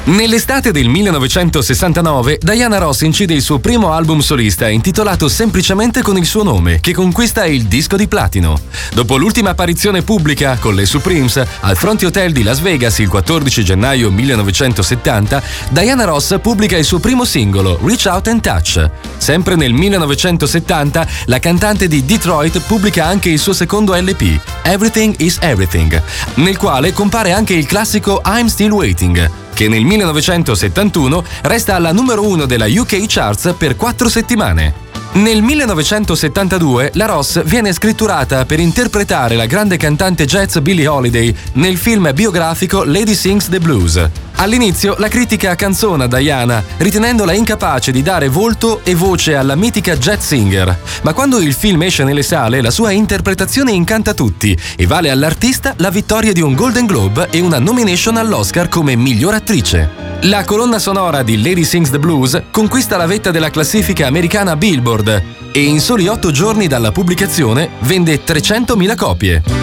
Nell'estate del 1969, Diana Ross incide il suo primo album solista intitolato semplicemente con il suo nome, che conquista il disco di platino. Dopo l'ultima apparizione pubblica con le Supremes al Fronti Hotel di Las Vegas il 14 gennaio 1970, Diana Ross pubblica il suo primo singolo, Reach Out and Touch. Sempre nel 1970, la cantante di Detroit pubblica anche il suo secondo LP, Everything is Everything, nel quale compare anche il classico I'm Still Waiting, che nel 1971 resta alla numero 1 della UK Charts per 4 settimane. Nel 1972 la Ross viene scritturata per interpretare la grande cantante jazz Billie Holiday nel film biografico Lady Sings the Blues. All'inizio la critica canzona Diana, ritenendola incapace di dare volto e voce alla mitica jazz singer, ma quando il film esce nelle sale la sua interpretazione incanta tutti e vale all'artista la vittoria di un Golden Globe e una nomination all'Oscar come miglior attrice. La colonna sonora di Lady Sings the Blues conquista la vetta della classifica americana Billboard e in soli 8 giorni dalla pubblicazione vende 300.000 copie.